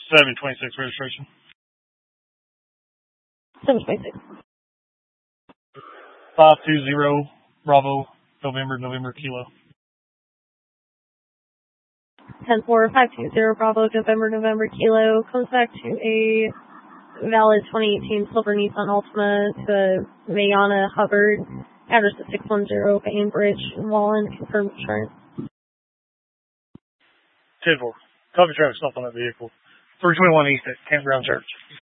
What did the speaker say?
726 registration. 726. 520 Bravo November Kilo. 104-520 Bravo November Kilo comes back to a valid 2018 silver Nissan Altima to Mayana Hubbard. Address is 610 Bainbridge, Wallen. Confirmed insurance. 10-4. Copy traffic stop on that vehicle. 321 East at Campground Church.